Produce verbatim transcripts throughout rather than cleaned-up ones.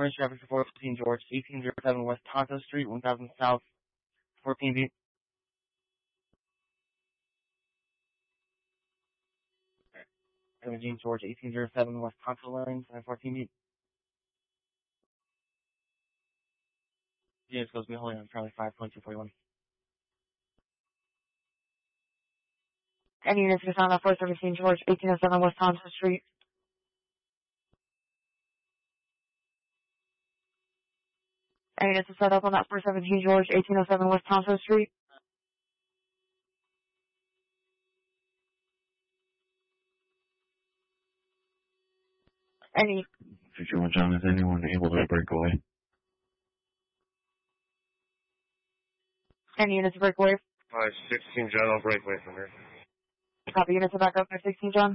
French traffic to four fifteen George, eighteen oh seven West Tonto Street, one thousand South, fourteen B. seventeen George, eighteen oh seven West Tonto Lane, fourteen B. James goes to be holding on Charlie five, twenty-two forty-one. Any units are found on four seventeen George, eighteen oh seven West Tonto Street. Any units are set up on that four seventeen George, eighteen oh seven West Tonto Street. Any. fifty-one John, is anyone able to break away? Any units break away? five sixteen John, I'll break away from here. Copy, units are back up five sixteen John.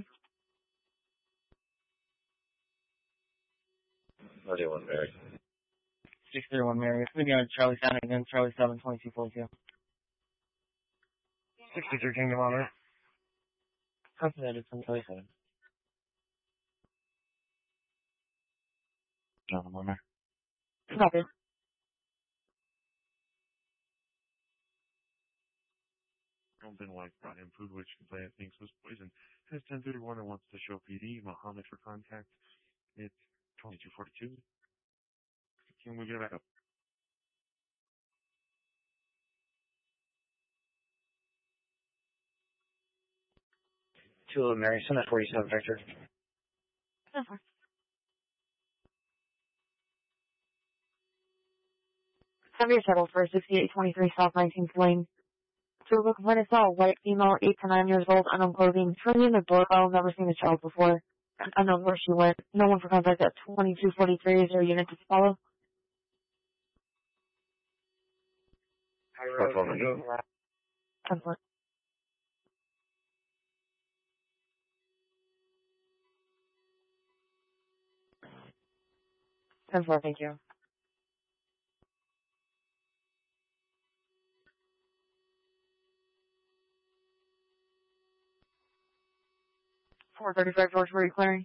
thirty-one Mary. six thirty-one Mary. It's going to be on Charlie seven again, Charlie seven, twenty-two forty-two. sixty-three Kingdom Honor. Copy that, it's on Charlie seven. John, I'm on there. Copy. Been wife brought in food which complainant thinks was poisoned. Has ten thirty-one and wants to show P D. Mohammed for contact. It's twenty-two forty-two. Can we get it back up? two eleven Mary, send at forty-seven Victor. Uh-huh. Have your shuttle for sixty-eight twenty-three South nineteenth Lane. To look when it's all white female, eight to nine years old, unknown clothing, turning in the doorbell, never seen the child before. Unknown where she went. No one for contact at twenty-two forty-three. Is there a unit to follow? Excellent. ten four, thank you. four thirty-five George, where are you clearing?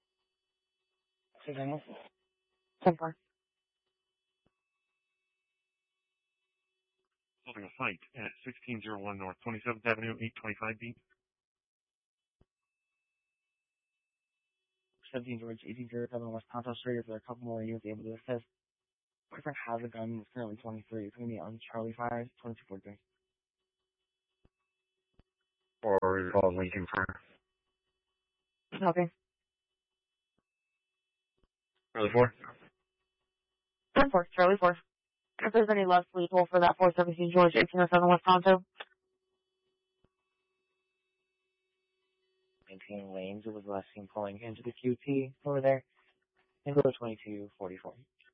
ten four. Holding a fight at sixteen oh one North twenty-seventh Avenue, eight twenty-five B. seventeen George, eighteen oh seven West Tonto Street. If there are a couple more units able to assist. Boyfriend has a gun. It's currently twenty-three. It's going to be on Charlie five, twenty-two forty-three. Or call Lincoln for. Okay. Charlie four. ten four, Charlie four. If there's any less lethal for that four seventeen George, eighteen oh seven West Tonto. nineteen lanes. It was last seen pulling into the Q T over there. And go to twenty-two forty-four.